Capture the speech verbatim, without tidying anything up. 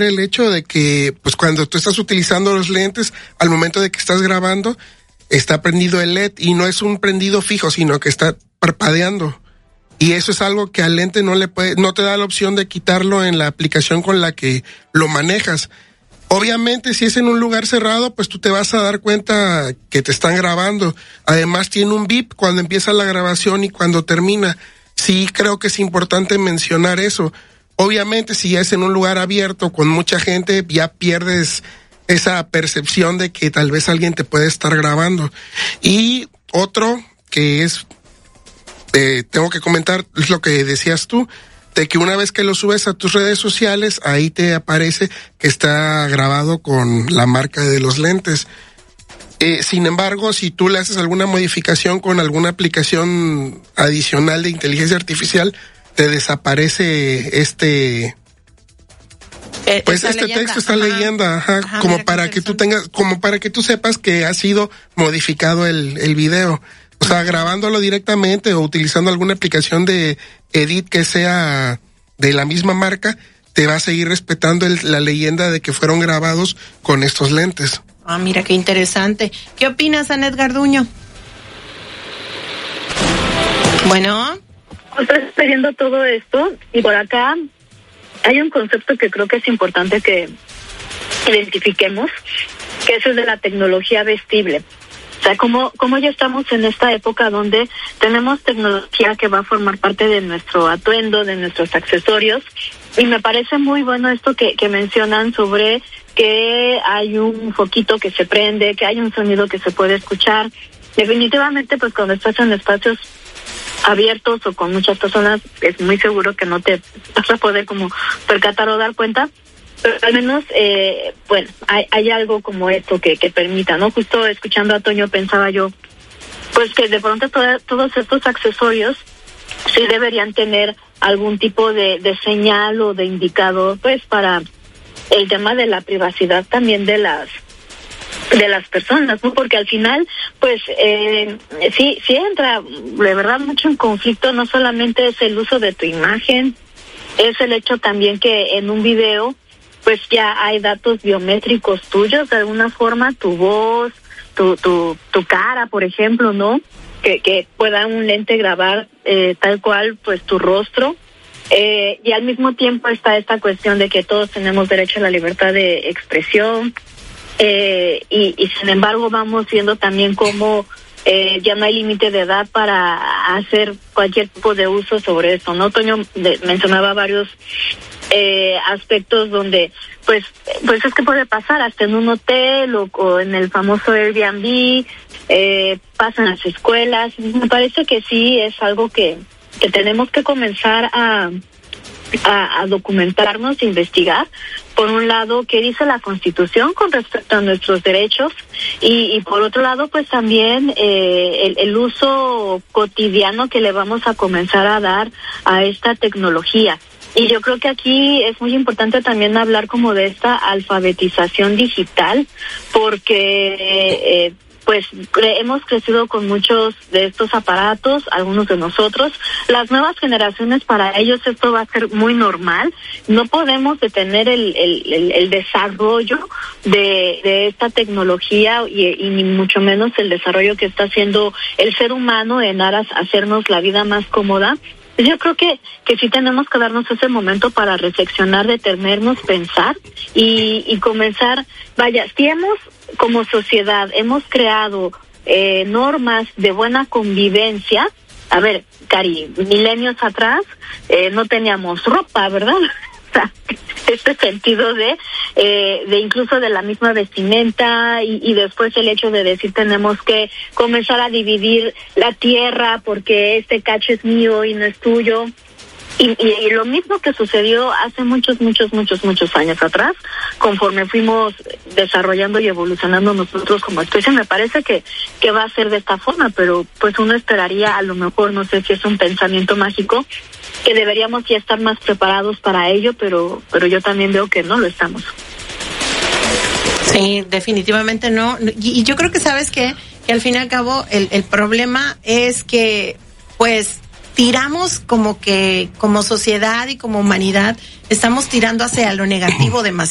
el hecho de que, pues cuando tú estás utilizando los lentes, al momento de que estás grabando, está prendido el L E D y no es un prendido fijo, sino que está parpadeando. Y eso es algo que al lente no le puede, no te da la opción de quitarlo en la aplicación con la que lo manejas. Obviamente, si es en un lugar cerrado, pues tú te vas a dar cuenta que te están grabando. Además, tiene un bip cuando empieza la grabación y cuando termina. Sí, creo que es importante mencionar eso. Obviamente, si ya es en un lugar abierto con mucha gente, ya pierdes esa percepción de que tal vez alguien te puede estar grabando. Y otro que es, eh, tengo que comentar, es lo que decías tú, de que una vez que lo subes a tus redes sociales, ahí te aparece que está grabado con la marca de los lentes. Eh, sin embargo, si tú le haces alguna modificación con alguna aplicación adicional de inteligencia artificial, te desaparece este... Eh, pues este leyenda. texto, esta ajá. leyenda, ajá, ajá, como para que tú tengas, como para que tú sepas que ha sido modificado el, el video. O sea, grabándolo directamente o utilizando alguna aplicación de edit que sea de la misma marca, te va a seguir respetando el, la leyenda de que fueron grabados con estos lentes. Ah, mira qué interesante. ¿Qué opinas, Anet Garduño? Bueno. Estoy viendo todo esto y por acá hay un concepto que creo que es importante que identifiquemos, que es el de la tecnología vestible. O sea, como, como ya estamos en esta época donde tenemos tecnología que va a formar parte de nuestro atuendo, de nuestros accesorios, y me parece muy bueno esto que, que mencionan sobre que hay un foquito que se prende, que hay un sonido que se puede escuchar. Definitivamente, pues cuando estás en espacios abiertos o con muchas personas, es muy seguro que no te vas a poder como percatar o dar cuenta. Pero al menos, eh, bueno, hay, hay algo como esto que, que permita, ¿no? Justo escuchando a Toño pensaba yo, pues que de pronto todo, todos estos accesorios sí deberían tener algún tipo de, de señal o de indicador, pues para el tema de la privacidad también de las de las personas, ¿no? Porque al final, pues, eh, sí, sí entra de verdad mucho en conflicto, no solamente es el uso de tu imagen, es el hecho también que en un video pues ya hay datos biométricos tuyos, de alguna forma, tu voz, tu tu tu cara, por ejemplo, ¿no? Que que pueda un lente grabar eh, tal cual, pues, tu rostro. Eh, y al mismo tiempo está esta cuestión de que todos tenemos derecho a la libertad de expresión. Eh, y, y sin embargo vamos viendo también cómo eh, ya no hay límite de edad para hacer cualquier tipo de uso sobre eso, ¿no? Toño de, mencionaba varios eh, aspectos donde pues pues es que puede pasar hasta en un hotel o, o en el famoso Airbnb, eh, pasa en las escuelas. Me parece que sí es algo que, que tenemos que comenzar a A, a documentarnos, investigar, por un lado, qué dice la Constitución con respecto a nuestros derechos y, y por otro lado, pues también eh, el, el uso cotidiano que le vamos a comenzar a dar a esta tecnología. Y yo creo que aquí es muy importante también hablar como de esta alfabetización digital, porque eh, pues hemos crecido con muchos de estos aparatos, algunos de nosotros. Las nuevas generaciones, para ellos esto va a ser muy normal. No podemos detener el, el, el, el desarrollo de, de esta tecnología y, y ni mucho menos el desarrollo que está haciendo el ser humano en aras a hacernos la vida más cómoda. Yo creo que, que sí tenemos que darnos ese momento para reflexionar, detenernos, pensar y, y comenzar. Vaya, si hemos como sociedad hemos creado eh, normas de buena convivencia. A ver, Cari, milenios atrás eh, no teníamos ropa, ¿verdad? O sea, este sentido de eh, de incluso de la misma vestimenta y, y después el hecho de decir tenemos que comenzar a dividir la tierra porque este cacho es mío y no es tuyo. Y, y, y lo mismo que sucedió hace muchos, muchos, muchos, muchos años atrás, conforme fuimos desarrollando y evolucionando nosotros como especie, me parece que, que va a ser de esta forma, pero pues uno esperaría, a lo mejor, no sé si es un pensamiento mágico, que deberíamos ya estar más preparados para ello, pero, pero yo también veo que no lo estamos. Sí, definitivamente no. Y, y yo creo que, ¿sabes qué? Que al fin y al cabo el, el problema es que, pues, tiramos como que como sociedad y como humanidad estamos tirando hacia lo negativo demasiado.